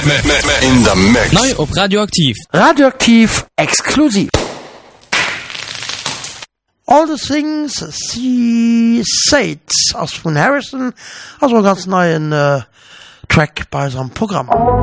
In the mix. Neu op Radioaktiv. Radioaktiv exklusiv. All the Things She Said aus von Harrison, also ganz neuen Track bei seinem Programm.